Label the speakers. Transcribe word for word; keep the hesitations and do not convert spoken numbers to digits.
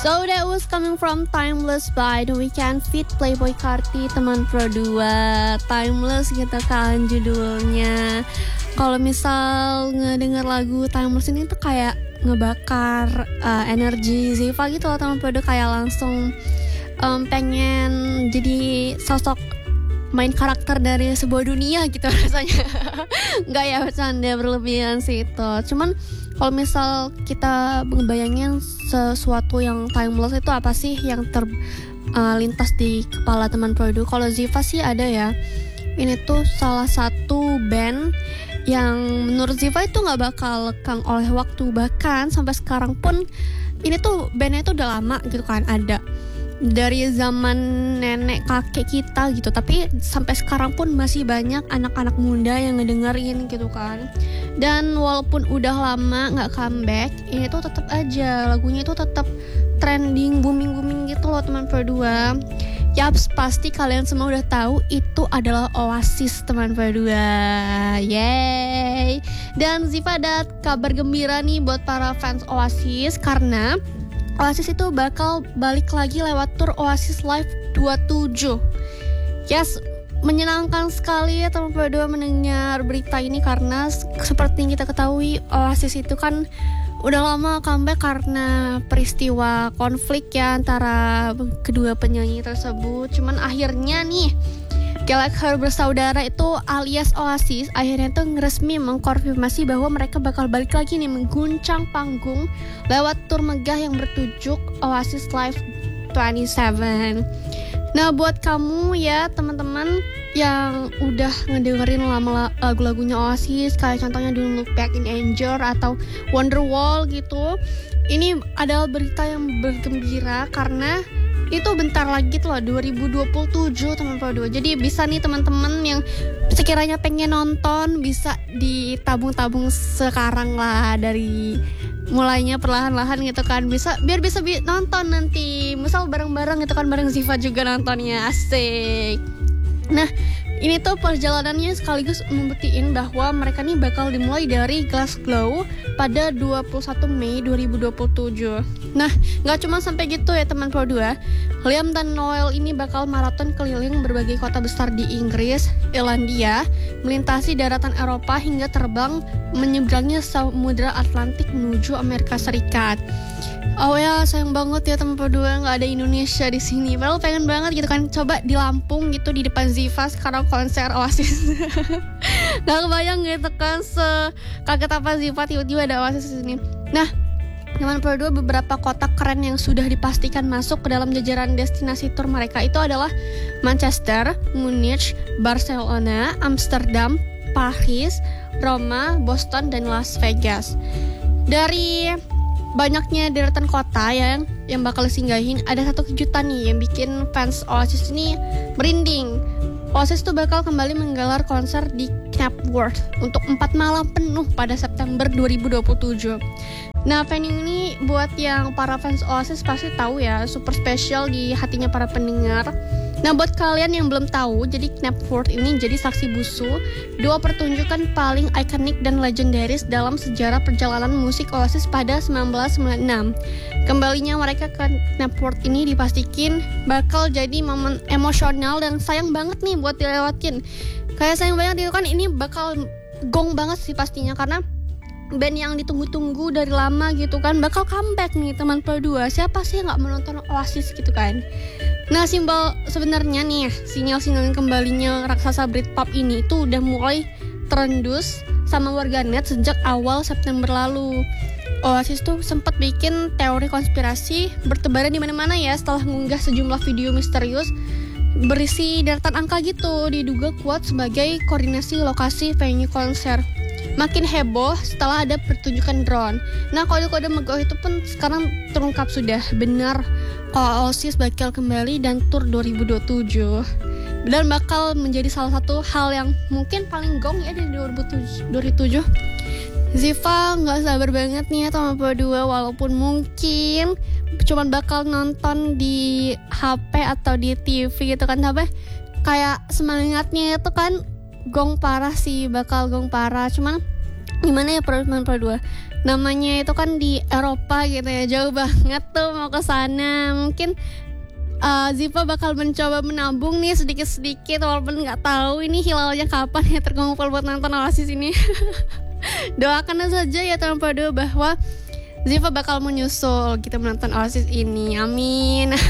Speaker 1: So that was coming from Timeless by The Weeknd feat Playboy Carti, teman Pro dua. Timeless gitu kan judulnya. Kalau misal ngedenger lagu Timeless ini tuh kayak ngebakar uh, energi Ziva gitu loh, teman Pro dua, kayak langsung um, pengen jadi sosok main karakter dari sebuah dunia gitu rasanya. Enggak ya, bercanda berlebihan sih itu. Cuman kalau misal kita ngebayangin sesuatu yang timeless itu apa sih yang terlintas uh, di kepala teman Produ? Kalau Ziva sih ada ya. Ini tuh salah satu band yang menurut Ziva itu nggak bakal lekang oleh waktu, bahkan sampai sekarang pun ini tuh bandnya tuh udah lama gitu kan, ada dari zaman nenek kakek kita gitu, tapi sampai sekarang pun masih banyak anak-anak muda yang ngedengerin gitu kan. Dan walaupun udah lama nggak comeback, ini tuh tetap aja lagunya itu tetap trending, booming booming gitu loh teman Pro dua. Yaps, pasti kalian semua udah tahu itu adalah Oasis teman Pro dua. Yeay. Dan Ziva ada kabar gembira nih buat para fans Oasis, karena Oasis itu bakal balik lagi lewat tour Oasis Live dua puluh tujuh. Yes, menyenangkan sekali ya teman Pro dua mendengar berita ini, karena seperti yang kita ketahui Oasis itu kan udah lama comeback karena peristiwa konflik ya antara kedua penyanyi tersebut. Cuman akhirnya nih Gallagher bersaudara itu alias Oasis akhirnya tuh resmi mengkonfirmasi bahwa mereka bakal balik lagi nih mengguncang panggung lewat tur megah yang bertajuk Oasis Live dua puluh tujuh. Nah, buat kamu ya teman-teman yang udah ngedengerin lama lagu-lagunya Oasis, kayak contohnya Don't Look Back in Anger atau Wonderwall gitu, ini adalah berita yang bergembira karena itu bentar lagi tuh loh, dua ribu dua puluh tujuh teman Pro dua. Jadi bisa nih teman-teman yang sekiranya pengen nonton bisa ditabung-tabung sekarang lah, dari mulainya perlahan-lahan gitu kan, bisa biar bisa bi- nonton nanti misal bareng-bareng gitu kan, bareng Ziva juga nontonnya, asik. Nah, ini tuh perjalanannya sekaligus membuktiin bahwa mereka nih bakal dimulai dari Glasgow pada dua puluh satu Mei dua ribu dua puluh tujuh. Nah, gak cuma sampai gitu ya teman Pro dua. Liam dan Noel ini bakal maraton keliling berbagai kota besar di Inggris, Irlandia, melintasi daratan Eropa hingga terbang menyeberangi Samudra Atlantik menuju Amerika Serikat. Oh ya, sayang banget ya teman Pro dua nggak ada Indonesia di sini. Padahal pengen banget gitu kan, coba di Lampung gitu di depan Ziva sekarang konser Oasis. Nggak kebayang gitu kan sekaget apa Ziva tiba-tiba ada Oasis di sini. Nah, teman Pro dua, beberapa kota keren yang sudah dipastikan masuk ke dalam jajaran destinasi tur mereka itu adalah Manchester, Munich, Barcelona, Amsterdam, Paris, Roma, Boston, dan Las Vegas. Dari banyaknya deretan kota yang yang bakal disinggahin, ada satu kejutan nih yang bikin fans Oasis ini merinding. Oasis tuh bakal kembali menggelar konser di Knapworth untuk empat malam penuh pada September dua ribu dua puluh tujuh. Nah, venue ini buat yang para fans Oasis pasti tahu ya, super spesial di hatinya para pendengar. Nah, buat kalian yang belum tahu, jadi Knapworth ini jadi saksi bisu dua pertunjukan paling ikonik dan legendaris dalam sejarah perjalanan musik Oasis pada sembilan belas sembilan puluh enam. Kembalinya mereka ke Knapworth ini dipastikan bakal jadi momen emosional dan sayang banget nih buat dilewatin. Kayak sayang banget itu kan, ini bakal gong banget sih pastinya, karena band yang ditunggu-tunggu dari lama gitu kan bakal comeback nih teman Pro dua. Siapa sih yang gak menonton Oasis gitu kan. Nah, simbol sebenarnya nih sinyal-sinyal kembalinya raksasa Britpop ini tuh udah mulai terendus sama warganet sejak awal September lalu. Oasis tuh sempat bikin teori konspirasi bertebaran di mana-mana ya setelah mengunggah sejumlah video misterius berisi deretan angka gitu, diduga kuat sebagai koordinasi lokasi venue konser. Makin heboh setelah ada pertunjukan drone. Nah, kode-kode megah itu pun sekarang terungkap sudah benar kalau Oasis bakal kembali dan tour dua ribu dua puluh tujuh. Dan bakal menjadi salah satu hal yang mungkin paling gong ya di dua ribu tujuh. Ziva gak sabar banget nih ya sama Pro dua, walaupun mungkin cuman bakal nonton di H P atau di T V gitu kan, tapi kayak semangatnya itu kan gong parah sih, bakal gong parah. Cuman gimana ya Pro Pro dua? namanya itu kan di Eropa gitu ya, jauh banget tuh mau ke sana. Mungkin uh, Ziva bakal mencoba menabung nih sedikit-sedikit, walaupun nggak tahu ini hilalnya kapan ya terkumpul buat nonton Oasis ini. Doakan saja ya teman Prado bahwa Ziva bakal menyusul kita menonton Oasis ini, amin.